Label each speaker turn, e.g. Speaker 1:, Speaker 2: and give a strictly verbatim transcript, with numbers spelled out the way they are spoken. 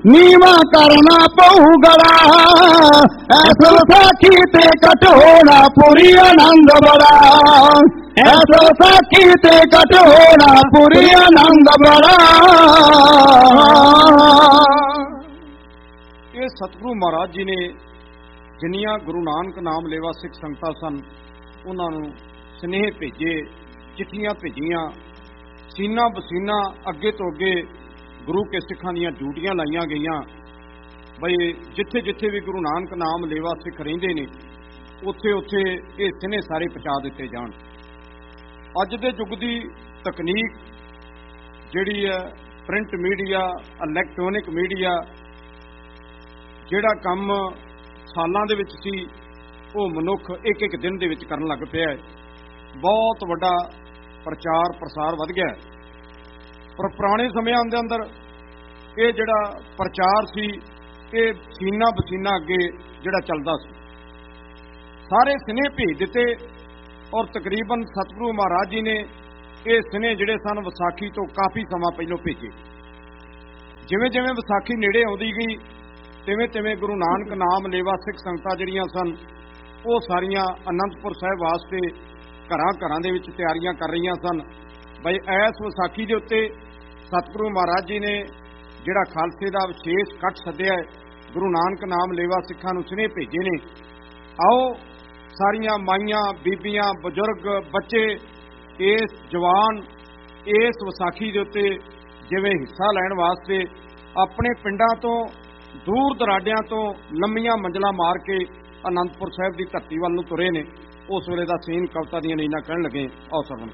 Speaker 1: नीवा करना पऊगड़ा ऐसो साखी ते कटोरा पूरी आनंद बड़ा ऐसो साखी ते कटोरा पूरी आनंद बड़ा।
Speaker 2: ये सतगुरु महाराज जी ने जिन्नियां गुरु नानक नाम लेवा सिख संगतां सन उन्होंने स्नेह भेजे, चिट्ठियां भेजियां, सीना बसीना अगे तो अगे गुरु के सिखां दीयां ड्यूटियां लाइया गईयां बई जिथे जिथे भी गुरु नानक नाम लेवा सिख रहिंदे ने उत्थे उत्थे ये स्नेह सारे पहुंचा दिते जाण। अज दे युग दी तकनीक जिहड़ी है प्रिंट मीडिया, इलैक्ट्रॉनिक मीडिया, जिहड़ा काम सालां दे विच सी वो मनुख एक एक दिन दे विच करन लग पिया है। बहुत वड्डा प्रचार प्रसार वध गया है। पर पुराने समयां दे अंदर ये जिहड़ा प्रचार सी ये सीना बसीना अगे जिहड़ा चलदा सी, सारे स्नेह भेज दिते और तकरीबन सतगुरु महाराज जी ने ये स्नेह जिहड़े सन विसाखी तो काफ़ी समा पहलों भेजे। जिवें जिवें विसाखी नेड़े आउंदी गई तिवें तिवें गुरु नानक नाम लेवा सिख संगतां जिहड़ियां सन वो सारियां आनंदपुर साहिब वास्ते घरां घरां दे विच तैयारियां कर रहीआं सन। बई इस विसाखी दे उत्ते सतगुरु महाराज जी ने जिहड़ा खालसे दा विशेष कट सद्दिआ है, गुरु नानक नाम लेवा सिखां नूं स्नेह भेजे ने। आओ सारियां माइयां, बीबियां, बजुर्ग, बच्चे इस जवान इस विसाखी दे उत्ते जिवें हिस्सा लैण वास्ते अपने पिंडां तो दूर दराडियां तो लंमियां मंजिलां मार के आनंदपुर साहिब की धरती वाल नूं तुरे ने। उस वेले दा सीन कविता दीयां नीनां कहण लगे। आओ सरवण